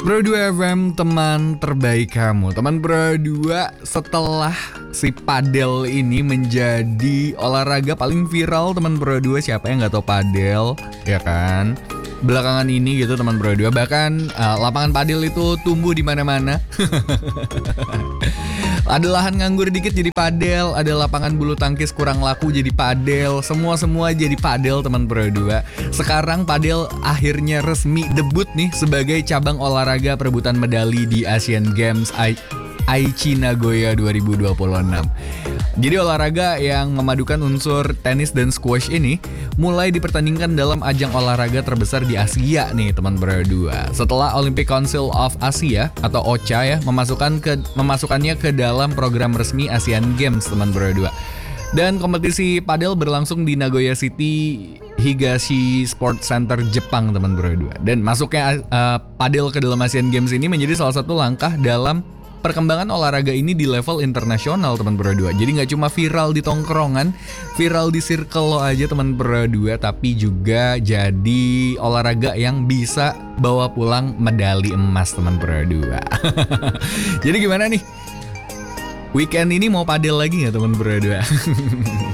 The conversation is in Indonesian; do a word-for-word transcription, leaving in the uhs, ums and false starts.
Pro dua F M, teman terbaik kamu. Teman Pro dua, setelah si padel ini menjadi olahraga paling viral, teman Pro dua, siapa yang gak tahu padel, ya kan? Belakangan ini gitu teman Pro dua, bahkan uh, lapangan padel itu tumbuh di mana-mana. Ada lahan nganggur dikit jadi padel, ada lapangan bulu tangkis kurang laku jadi padel, semua-semua jadi padel teman Pro dua. Sekarang padel akhirnya resmi debut nih sebagai cabang olahraga perebutan medali di Asian Games I- Aichi Nagoya dua ribu dua puluh enam. Jadi olahraga yang memadukan unsur tenis dan squash ini mulai dipertandingkan dalam ajang olahraga terbesar di Asia nih teman Pro dua. Setelah Olympic Council of Asia atau O C A ya memasukkan ke memasukkannya ke dalam program resmi Asian Games teman Pro dua. Dan kompetisi padel berlangsung di Nagoya City Higashi Sport Center Jepang teman Pro dua. Dan masuknya uh, padel ke dalam Asian Games ini menjadi salah satu langkah dalam perkembangan olahraga ini di level internasional teman Pro dua. Jadi gak cuma viral di tongkrongan, viral di circle lo aja teman Pro dua, tapi juga jadi olahraga yang bisa bawa pulang medali emas teman Pro dua. Jadi gimana nih? Weekend ini mau padel lagi gak teman Pro dua?